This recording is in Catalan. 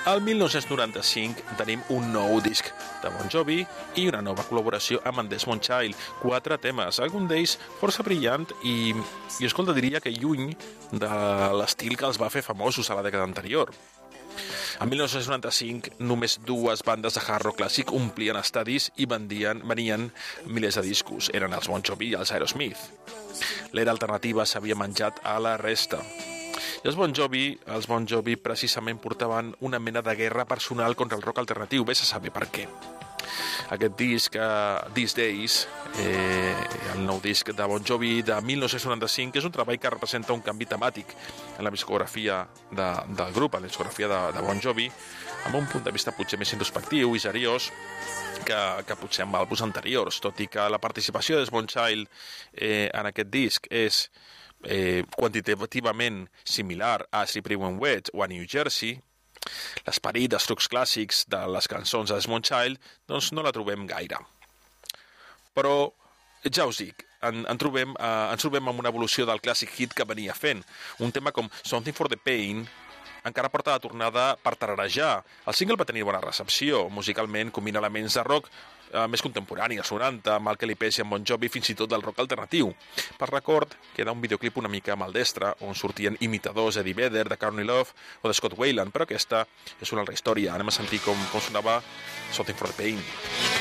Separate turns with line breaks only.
Al 1995 tenim un nou disc de Bon Jovi i una nova col·laboració amb en Desmond Child. 4 temes, algun d'ells força brillant i escolta, diria que lluny de l'estil que els va fer famosos a la dècada anterior. En 1995, només 2 bandes de hard rock clàssic omplien estadis i venien milers de discos. Eren els Bon Jovi i els Aerosmith. L'era alternativa s'havia menjat a la resta. I els Bon Jovi precisament portaven una mena de guerra personal contra el rock alternatiu. Vés a saber per què. Aquest disc, These Days, el nou disc de Bon Jovi de 1995, és un treball que representa un canvi temàtic en la discografia del grup, en la discografia de Bon Jovi, amb un punt de vista potser més introspectiu i seriós que potser amb àlbums anteriors, tot i que la participació de Desmond Child en aquest disc és quantitativament similar a Slippery When Wet o a New Jersey, l'esperit dels trucs clàssics de les cançons de Desmond Child doncs no la trobem gaire. Però ja us dic, ens trobem amb una evolució del clàssic hit que venia fent. Un tema com Something for the Pain encara porta la tornada per tararejar. El single va tenir bona recepció. Musicalment combina elements de rock més contemporani, als 90, amb el que li pesi amb Bon Jovi, fins i tot del rock alternatiu. Per record, queda un videoclip una mica maldestre, on sortien imitadors Eddie Vedder, de Courtney Love o de Scott Weiland, però aquesta és una altra història. Anem a sentir com sonava Something for the Pain.